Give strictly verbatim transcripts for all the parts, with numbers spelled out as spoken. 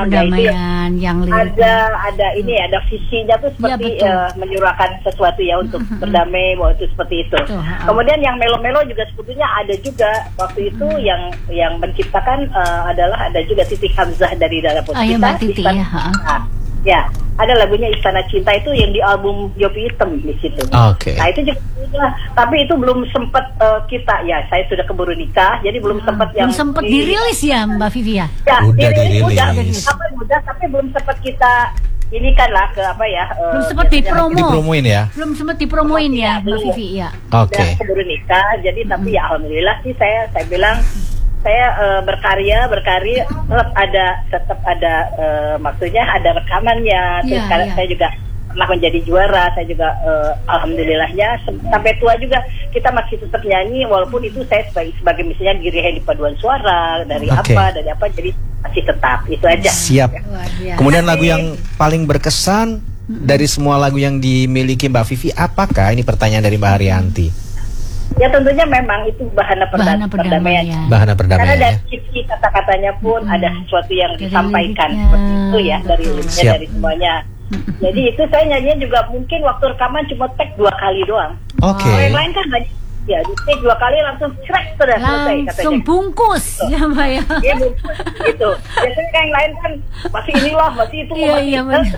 perdamaian yang ada ada ini ada visinya tuh seperti ya, uh, menyuarakan sesuatu ya untuk uh-huh. berdamai, bahwa itu seperti itu. Betul, uh-huh. Kemudian yang melo-melo juga sebetulnya ada juga waktu itu uh-huh. yang yang menciptakan uh, adalah ada juga Titi Hamzah dari Dara Puspita. Oh, ya, Mbak Titi, ya. Nah, ya, ada lagunya Istana Cinta itu yang di album Jopi Hitam di situ. Oke. Okay. Nah itu juga, tapi itu belum sempat uh, kita ya, saya sudah keburu nikah, jadi belum sempat belum yang sempat di, dirilis ya Mbak Vivi ya. Ya, udah dirilis, dirilis. Udah, apa udah, tapi belum sempat kita ini kan lah ke apa ya? Uh, belum sempat dipromo. Dipromoin ya. Belum sempat dipromoin ya, Mbak Vivi ya. Oke. Okay. Keburu nikah, jadi tapi ya alhamdulillah sih saya saya bilang saya uh, berkarya berkarya tetap ada tetap ada uh, maksudnya ada rekamannya terus ya, ya. Saya juga pernah menjadi juara, saya juga uh, alhamdulillahnya sampai tua juga kita masih tetap nyanyi walaupun itu saya sebagai sebagai misalnya girihe di paduan suara dari okay. apa dari apa jadi masih tetap itu aja. Siap. Ya. Kemudian lagu yang paling berkesan dari semua lagu yang dimiliki Mbak Vivi apakah? Ini pertanyaan dari Mbak Haryanti. Ya tentunya memang itu bahana, bahana perdamaian. perdamaian. Bahana perdamaian. Karena dari sisi kata-katanya pun hmm. ada sesuatu yang dari disampaikan liriknya. Seperti itu ya dari liriknya dari semuanya. Jadi itu saya nyanyinya juga mungkin waktu rekaman cuma take dua kali doang. Oke. Okay. Kalau yang lain kan banyak. Ya di take dua kali langsung crack sudah selesai katanya. Langsung bungkus so. Ya Mbak ya. Iya bungkus gitu. Biasanya kan yang lain kan masih inilah masih itu iya, masih iya, itu.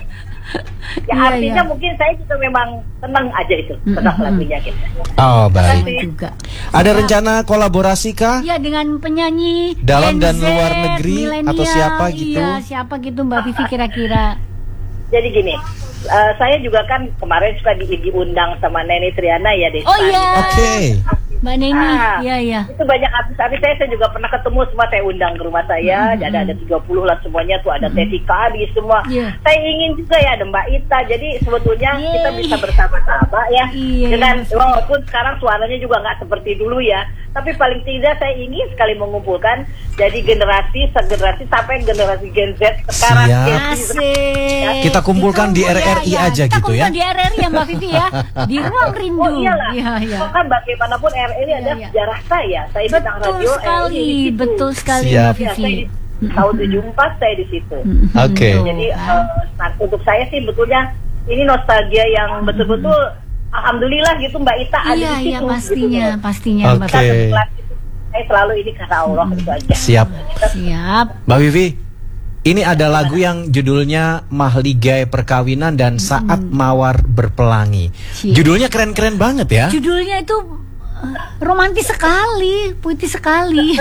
Ya iya, artinya iya. mungkin saya juga memang senang aja itu senang mm-hmm. lagunya gitu. Oh baik. Juga. Ada ya. rencana kolaborasi kah? Ya dengan penyanyi dalam dan Z, luar negeri atau siapa gitu? Iya siapa gitu Mbak Vivi kira-kira. Jadi gini, uh, saya juga kan kemarin suka di, diundang sama Neni Triana ya Desa. Oh iya. Oke. Okay. Mbak Neni, ah, iya iya. Itu banyak artis-artis saya, saya juga pernah ketemu semua saya undang ke rumah saya. Mm-hmm. Ada ada tiga puluh lah semuanya tuh ada mm-hmm. Teti Kadi semua. Yeah. Saya ingin juga ya ada Mbak Ita. Jadi sebetulnya yeah. kita bisa bersama-sama ya. Yeah. Dengan walaupun sekarang suaranya juga nggak seperti dulu ya. Tapi paling tidak saya ingin sekali mengumpulkan jadi generasi segenerasi sampai generasi Gen Z sekarang. Gen Z. Kita kumpulkan di R R I ya, aja kita gitu ya. Kita kumpulkan di R R I ya Mbak Vivi ya. Di Ruang Rindu. Oh iyalah. Ya, ya. Oh, kan bagaimanapun R R I ya, ada ya. sejarah saya. Saya betul bintang radio sekali, R R I betul sekali Siap. Mbak Vivi. Ya, saya di, tahun tujuh puluh empat saya di situ. Oke. Okay. Jadi uh, nah, untuk saya sih betulnya ini nostalgia yang betul-betul alhamdulillah gitu Mbak Ita ada iya, di situ. Iya pastinya, gitu. pastinya Mbak Vivi. Okay. Saya selalu ini karena Allah itu aja. Siap. Siap. Mbak Vivi, ini ada lagu yang judulnya Mahligai Perkawinan dan Saat hmm. Mawar Berpelangi. Siap. Judulnya keren-keren banget ya. Judulnya itu uh, romantis sekali, puitis sekali.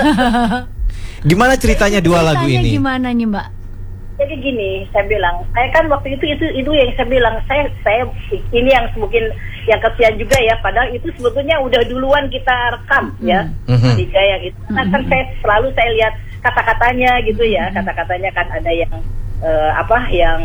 Gimana ceritanya dua ceritanya lagu ini? Gimana nih Mbak? Jadi gini, saya bilang, saya kan waktu itu itu itu yang saya bilang, saya saya ini yang mungkin yang kesian juga ya, padahal itu sebetulnya udah duluan kita rekam mm-hmm. ya, mm-hmm. tiga yang itu. Nah, kan saya selalu saya lihat kata-katanya gitu ya, kata-katanya kan ada yang uh, apa yang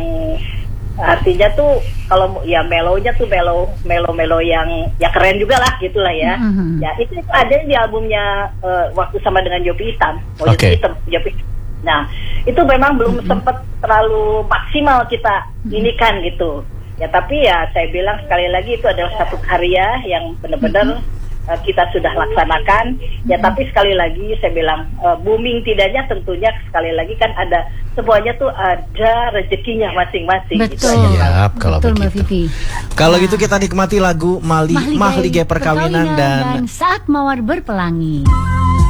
artinya tuh kalau ya melonya tuh melo melo melo yang ya keren juga lah gitulah ya. Mm-hmm. Ya itu, itu ada di albumnya uh, waktu sama dengan Jopi Hitam, oh, okay. Jopi Hitam, Jopi Hitam. Nah, itu memang belum mm-hmm. sempat terlalu maksimal kita mm-hmm. ini kan gitu. Ya tapi ya saya bilang sekali lagi itu adalah satu karya yang benar-benar mm-hmm. uh, kita sudah laksanakan. Ya mm-hmm. tapi sekali lagi saya bilang uh, booming tidaknya tentunya sekali lagi kan ada semuanya tuh ada rezekinya masing-masing. Betul. Gitu. Siap kalau betul, begitu. Kalau nah. gitu kita nikmati lagu Mali Mahligai Perkawinan dan, dan Saat Mawar Berpelangi.